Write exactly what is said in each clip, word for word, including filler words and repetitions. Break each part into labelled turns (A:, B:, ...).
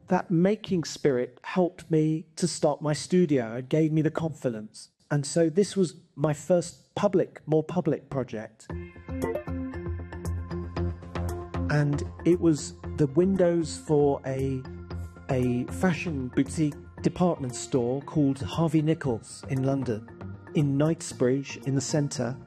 A: that making spirit helped me to start my studio. It gave me the confidence. And so this was my first public, more public project. And it was the windows for a, a fashion boutique department store called Harvey Nichols in London, in Knightsbridge, in the centre.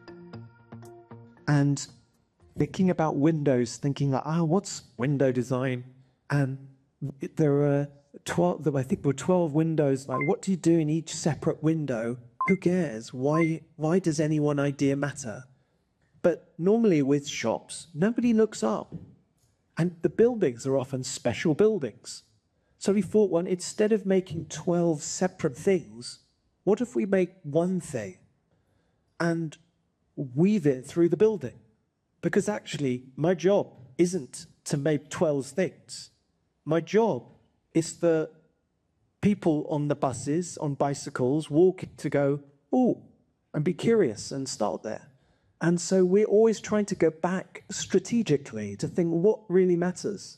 A: And thinking about windows, thinking like, ah, oh, what's window design? And there were twelve, I think there were twelve windows. Like, what do you do in each separate window? Who cares? Why, why does any one idea matter? But normally with shops, nobody looks up. And the buildings are often special buildings. So we thought, well, instead of making twelve separate things, what if we make one thing and weave it through the building? Because actually, my job isn't to make twelve things. My job is for people on the buses, on bicycles, walking to go, oh, and be curious and start there. And so we're always trying to go back strategically to think what really matters.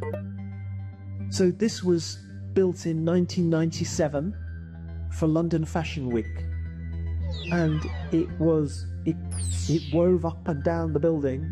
A: So this was built in nineteen ninety-seven for London Fashion Week. And it was, it, it wove up and down the building.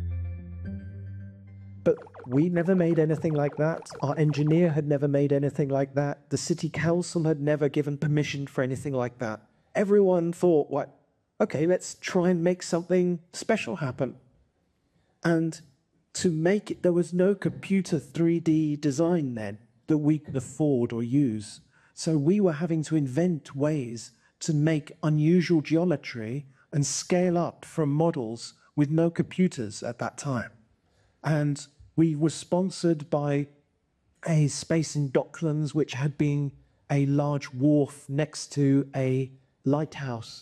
A: But we never made anything like that. Our engineer had never made anything like that. The city council had never given permission for anything like that. Everyone thought, what? Okay, let's try and make something special happen. And to make it, there was no computer three D design then that we could afford or use. So we were having to invent ways to make unusual geometry and scale up from models with no computers at that time. And we were sponsored by a space in Docklands, which had been a large wharf next to a lighthouse.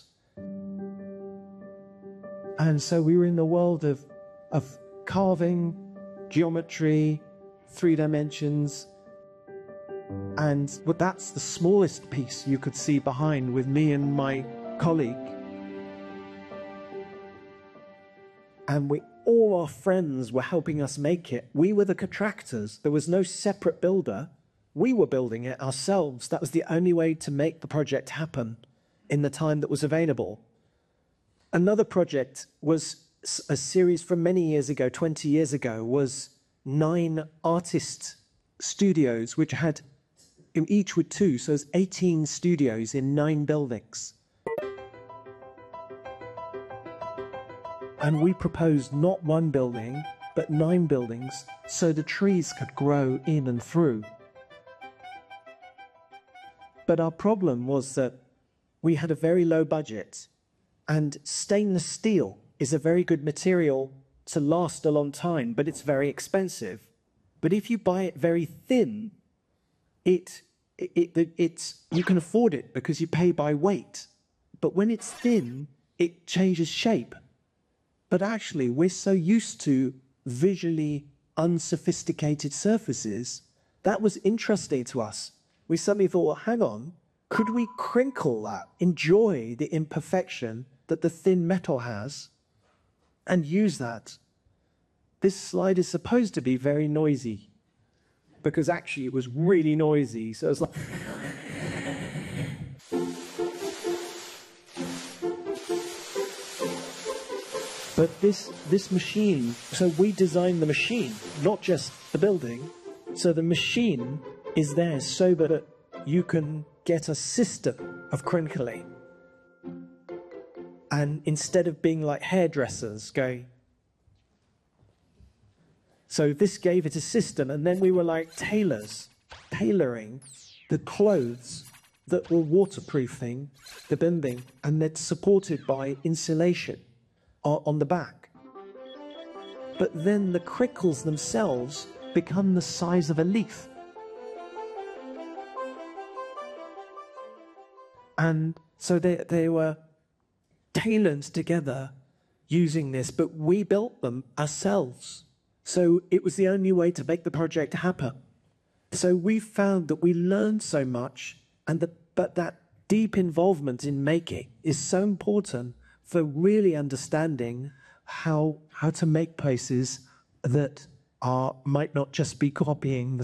A: And so we were in the world of, of carving, geometry, three dimensions. And well, that's the smallest piece you could see behind with me and my colleague. And we, all our friends were helping us make it. We were the contractors. There was no separate builder. We were building it ourselves. That was the only way to make the project happen in the time that was available. Another project was a series from many years ago, twenty years ago, was nine artist studios, which had, each with two, so there's eighteen studios in nine buildings. And we proposed not one building, but nine buildings, so the trees could grow in and through. But our problem was that we had a very low budget, and stainless steel is a very good material to last a long time, but it's very expensive. But if you buy it very thin, it, it, it, it's, you can afford it because you pay by weight. But when it's thin, it changes shape. But actually, we're so used to visually unsophisticated surfaces, that was interesting to us. We suddenly thought, well, hang on, could we crinkle that, enjoy the imperfection that the thin metal has, and use that? This slide is supposed to be very noisy, because actually it was really noisy, so it's like... But this, this machine, so we designed the machine, not just the building. So the machine is there so that you can get a system of crinkling. And instead of being like hairdressers going... So this gave it a system, and then we were like tailors, tailoring the clothes that were waterproofing the building, and they're supported by insulation on the back. But then the crinkles themselves become the size of a leaf. And so they, they were tailored together using this, but we built them ourselves. So it was the only way to make the project happen. So we found that we learned so much, and that, but that deep involvement in making is so important for really understanding how, how to make places that are, might not just be copying the